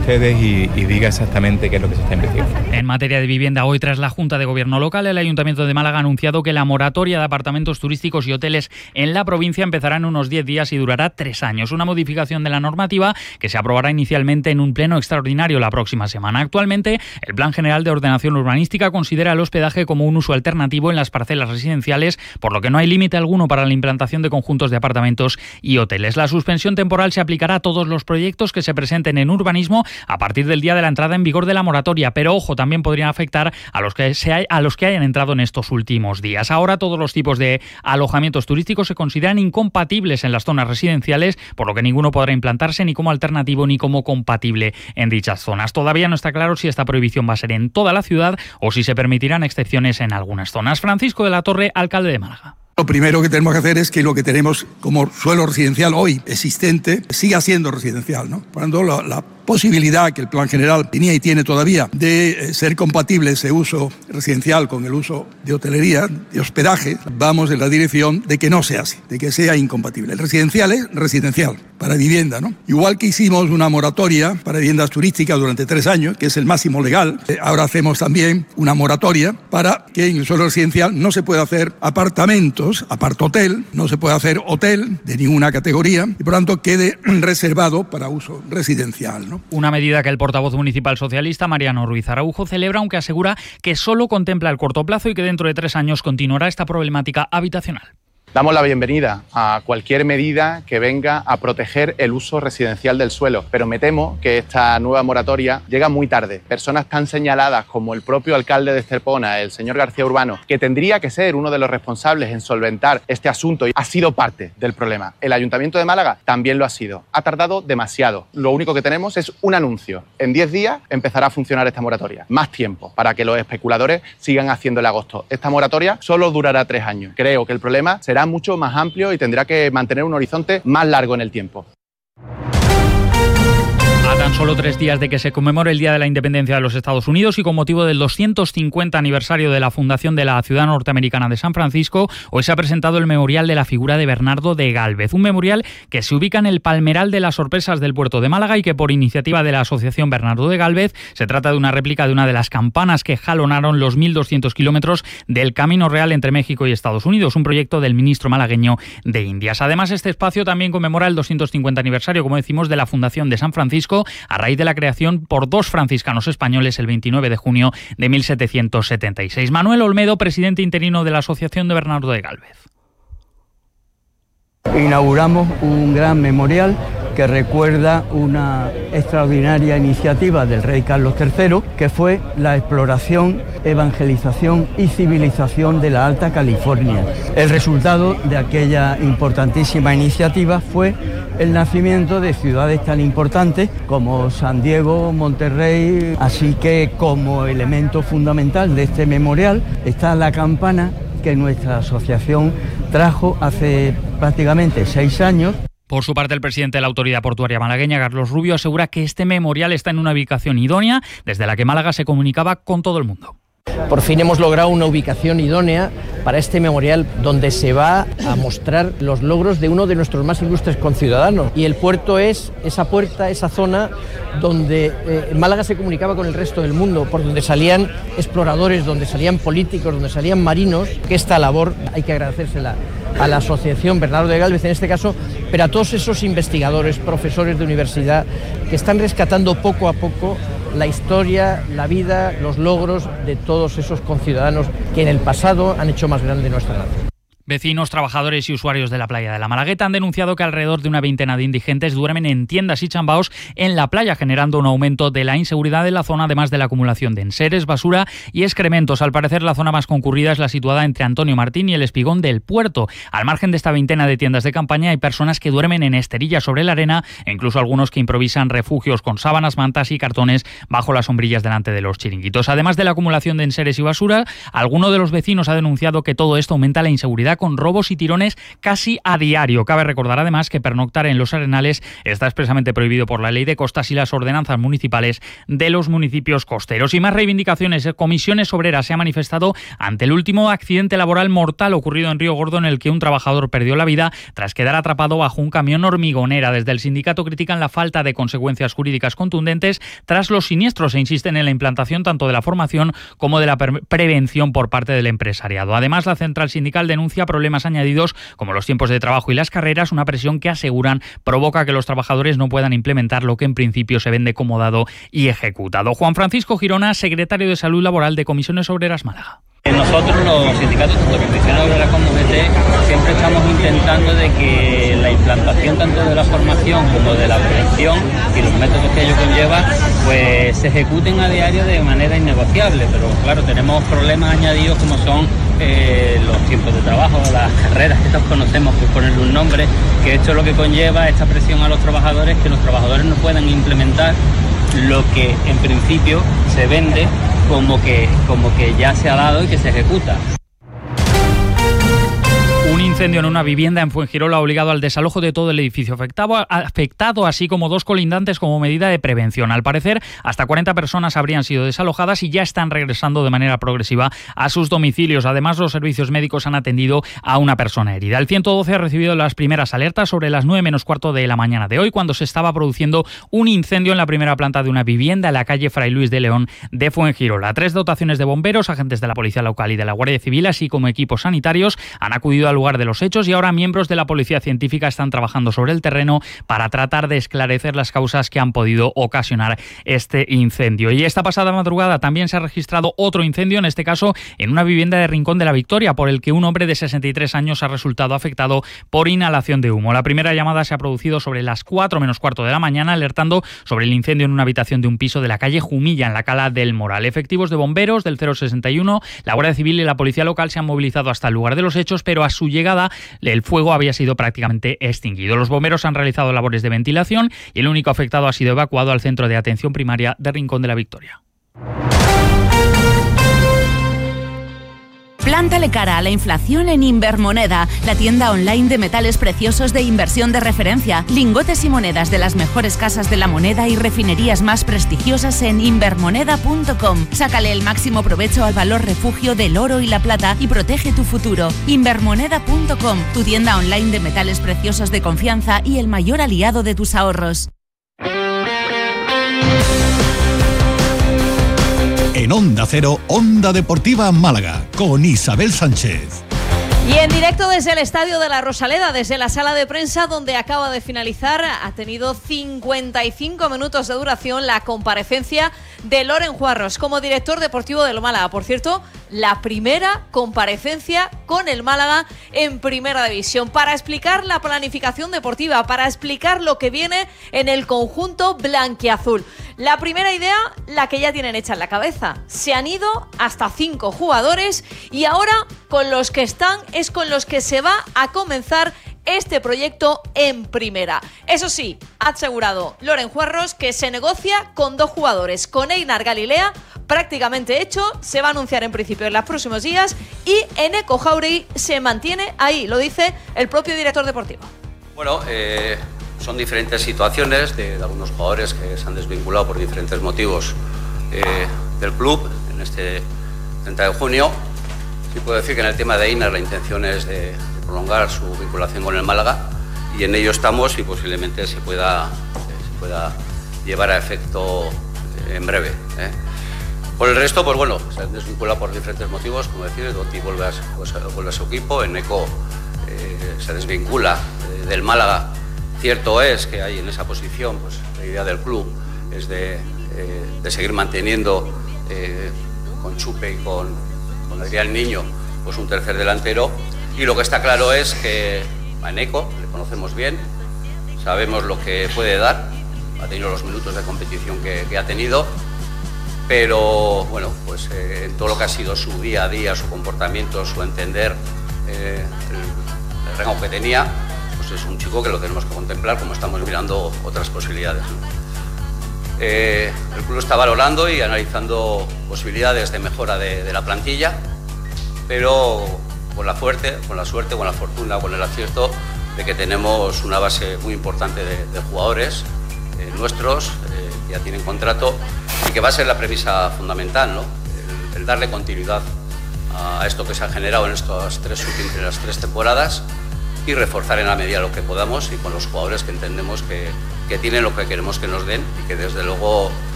ustedes y diga exactamente qué es lo que se está investigando. En materia de vivienda, hoy tras la Junta de Gobierno local, el Ayuntamiento de Málaga ha anunciado que la moratoria de apartamentos turísticos y hoteles en la provincia empezará en unos 10 días y durará 3 años. Una modificación de la normativa que se aprobará inicialmente en un pleno extraordinario la próxima semana. Actualmente, el Plan General de Ordenación Urbanística considera el hospedaje como un uso alternativo en las parcelas residenciales, por lo que no hay límite alguno para la implantación de conjuntos de apartamentos y hoteles. La suspensión temporal se aplicará a todos los proyectos que se presenten en urbanismo a partir del día de la entrada en vigor de la moratoria, pero ojo, también podrían afectar a los que hayan entrado en estos últimos días. Ahora todos los tipos de alojamientos turísticos se consideran incompatibles en las zonas residenciales, por lo que ninguno podrá implantarse ni como alternativo ni como compatible en dichas zonas. Todavía no está claro si esta prohibición va a ser en toda la ciudad o si se permitirán excepciones en algunas zonas. Francisco de la Torre, alcalde de Málaga. Lo primero que tenemos que hacer es que lo que tenemos como suelo residencial hoy existente siga siendo residencial, ¿no? Por lo tanto, la posibilidad que el Plan General tenía y tiene todavía de ser compatible ese uso residencial con el uso de hotelería, de hospedaje, vamos en la dirección de que no sea así, de que sea incompatible. El residencial es residencial, para vivienda, ¿no? Igual que hicimos una moratoria para viviendas turísticas durante 3 años, que es el máximo legal, ahora hacemos también una moratoria para que en el suelo residencial no se pueda hacer apartamentos, apartohotel, no se puede hacer hotel de ninguna categoría y por tanto quede reservado para uso residencial, ¿no? Una medida que el portavoz municipal socialista, Mariano Ruiz Araujo, celebra, aunque asegura que solo contempla el corto plazo y que dentro de 3 años continuará esta problemática habitacional. Damos la bienvenida a cualquier medida que venga a proteger el uso residencial del suelo, pero me temo que esta nueva moratoria llega muy tarde. Personas tan señaladas como el propio alcalde de Estepona, el señor García Urbano, que tendría que ser uno de los responsables en solventar este asunto, ha sido parte del problema. El Ayuntamiento de Málaga también lo ha sido. Ha tardado demasiado. Lo único que tenemos es un anuncio. En 10 días empezará a funcionar esta moratoria. Más tiempo para que los especuladores sigan haciendo el agosto. Esta moratoria solo durará 3 años. Creo que el problema será mucho más amplio y tendrá que mantener un horizonte más largo en el tiempo. A tan solo 3 días de que se conmemore el Día de la Independencia de los Estados Unidos y con motivo del 250 aniversario de la fundación de la ciudad norteamericana de San Francisco, hoy se ha presentado el memorial de la figura de Bernardo de Gálvez. Un memorial que se ubica en el Palmeral de las Sorpresas del puerto de Málaga y que por iniciativa de la Asociación Bernardo de Gálvez se trata de una réplica de una de las campanas que jalonaron los 1.200 kilómetros del Camino Real entre México y Estados Unidos, un proyecto del ministro malagueño de Indias. Además, este espacio también conmemora el 250 aniversario, como decimos, de la fundación de San Francisco, a raíz de la creación por 2 franciscanos españoles el 29 de junio de 1776. Manuel Olmedo, presidente interino de la Asociación de Bernardo de Gálvez. Inauguramos un gran memorial que recuerda una extraordinaria iniciativa del rey Carlos III, que fue la exploración, evangelización y civilización de la Alta California. El resultado de aquella importantísima iniciativa fue el nacimiento de ciudades tan importantes como San Diego, Monterrey, así que como elemento fundamental de este memorial está la campana que nuestra asociación trajo hace prácticamente 6 años. Por su parte, el presidente de la Autoridad Portuaria malagueña, Carlos Rubio, asegura que este memorial está en una ubicación idónea desde la que Málaga se comunicaba con todo el mundo. Por fin hemos logrado una ubicación idónea para este memorial donde se va a mostrar los logros de uno de nuestros más ilustres conciudadanos. Y el puerto es esa puerta, esa zona donde Málaga se comunicaba con el resto del mundo, por donde salían exploradores, donde salían políticos, donde salían marinos. Que esta labor hay que agradecérsela a la Asociación Bernardo de Gálvez en este caso, pero a todos esos investigadores, profesores de universidad que están rescatando poco a poco la historia, la vida, los logros de todos esos conciudadanos que en el pasado han hecho más grande nuestra nación. Vecinos, trabajadores y usuarios de la playa de la Malagueta han denunciado que alrededor de una veintena de indigentes duermen en tiendas y chambaos en la playa, generando un aumento de la inseguridad en la zona, además de la acumulación de enseres, basura y excrementos. Al parecer, la zona más concurrida es la situada entre Antonio Martín y el Espigón del Puerto. Al margen de esta veintena de tiendas de campaña, hay personas que duermen en esterillas sobre la arena e incluso algunos que improvisan refugios con sábanas, mantas y cartones bajo las sombrillas delante de los chiringuitos. Además de la acumulación de enseres y basura, alguno de los vecinos ha denunciado que todo esto aumenta la inseguridad con robos y tirones casi a diario. Cabe recordar además que pernoctar en los arenales está expresamente prohibido por la Ley de Costas y las ordenanzas municipales de los municipios costeros. Y más reivindicaciones. Comisiones Obreras se ha manifestado ante el último accidente laboral mortal ocurrido en Río Gordo, en el que un trabajador perdió la vida tras quedar atrapado bajo un camión hormigonera. Desde el sindicato critican la falta de consecuencias jurídicas contundentes tras los siniestros e insisten en la implantación tanto de la formación como de la prevención por parte del empresariado. Además, la central sindical denuncia problemas añadidos como los tiempos de trabajo y las carreras, una presión que aseguran provoca que los trabajadores no puedan implementar lo que en principio se vende como dado y ejecutado. Juan Francisco Girona, secretario de Salud Laboral de Comisiones Obreras Málaga. Nosotros, los sindicatos, tanto Comisiones Obreras como UGT, siempre estamos intentando de que la implantación tanto de la formación como de la prevención y los métodos que ello conlleva, pues se ejecuten a diario de manera innegociable. Pero claro, tenemos problemas añadidos como son los tiempos de trabajo, las carreras que todos conocemos, por ponerle un nombre, que esto es lo que conlleva esta presión a los trabajadores, que los trabajadores no puedan implementar lo que en principio se vende como que ya se ha dado y que se ejecuta. Un incendio en una vivienda en Fuengirola ha obligado al desalojo de todo el edificio afectado, así como 2 colindantes como medida de prevención. Al parecer, hasta 40 personas habrían sido desalojadas y ya están regresando de manera progresiva a sus domicilios. Además, los servicios médicos han atendido a una persona herida. El 112 ha recibido las primeras alertas sobre las 9 menos cuarto de la mañana de hoy, cuando se estaba produciendo un incendio en la primera planta de una vivienda en la calle Fray Luis de León de Fuengirola. 3 dotaciones de bomberos, agentes de la Policía Local y de la Guardia Civil, así como equipos sanitarios, han acudido al lugar de los hechos y ahora miembros de la Policía Científica están trabajando sobre el terreno para tratar de esclarecer las causas que han podido ocasionar este incendio. Y esta pasada madrugada también se ha registrado otro incendio, en este caso en una vivienda de Rincón de la Victoria, por el que un hombre de 63 años ha resultado afectado por inhalación de humo. La primera llamada se ha producido sobre las 4 menos cuarto de la mañana, alertando sobre el incendio en una habitación de un piso de la calle Jumilla, en la Cala del Moral. Efectivos de bomberos del 061, la Guardia Civil y la Policía Local se han movilizado hasta el lugar de los hechos, pero a su llegada el fuego había sido prácticamente extinguido. Los bomberos han realizado labores de ventilación y el único afectado ha sido evacuado al centro de atención primaria de Rincón de la Victoria. Plántale cara a la inflación en Invermoneda, la tienda online de metales preciosos de inversión de referencia. Lingotes y monedas de las mejores casas de la moneda y refinerías más prestigiosas en invermoneda.com. Sácale el máximo provecho al valor refugio del oro y la plata y protege tu futuro. Invermoneda.com, tu tienda online de metales preciosos de confianza y el mayor aliado de tus ahorros. En Onda Cero, Onda Deportiva Málaga, con Isabel Sánchez. Y en directo desde el Estadio de la Rosaleda, desde la sala de prensa donde acaba de finalizar, ha tenido 55 minutos de duración la comparecencia de Loren Juarros como director deportivo del Málaga. Por cierto, la primera comparecencia con el Málaga en Primera División para explicar la planificación deportiva, para explicar lo que viene en el conjunto blanquiazul. La primera idea, la que ya tienen hecha en la cabeza. Se han ido hasta 5 jugadores y ahora con los que están es con los que se va a comenzar este proyecto en primera. Eso sí, ha asegurado Loren Juarros que se negocia con 2 jugadores, con Einar Galilea, prácticamente hecho, se va a anunciar en principio en los próximos días, y Eneko Jauregui se mantiene ahí, lo dice el propio director deportivo. Bueno, son diferentes situaciones de algunos jugadores que se han desvinculado por diferentes motivos del club en este 30 de junio. Sí puedo decir que en el tema de Einar la intención es de prolongar su vinculación con el Málaga y en ello estamos y posiblemente se pueda llevar a efecto en breve. Por el resto, pues bueno, se han desvinculado por diferentes motivos, como decir, Dotti vuelve a su equipo, Eneko se desvincula del Málaga. Cierto es que hay en esa posición, pues la idea del club es de seguir manteniendo con Chupe y con Adrián Niño pues un tercer delantero, y lo que está claro es que a Eneko le conocemos bien, sabemos lo que puede dar, ha tenido los minutos de competición que ha tenido, pero bueno, pues en todo lo que ha sido su día a día, su comportamiento, su entender, el rango que tenía, pues es un chico que lo tenemos que contemplar como estamos mirando otras posibilidades, ¿no? El club está valorando y analizando posibilidades de mejora de la plantilla, pero con la suerte, con la fortuna, con el acierto de que tenemos una base muy importante de jugadores nuestros que ya tienen contrato y que va a ser la premisa fundamental, ¿no? El darle continuidad a esto que se ha generado en las tres temporadas y reforzar en la medida lo que podamos y con los jugadores que entendemos que tienen lo que queremos que nos den y que desde luego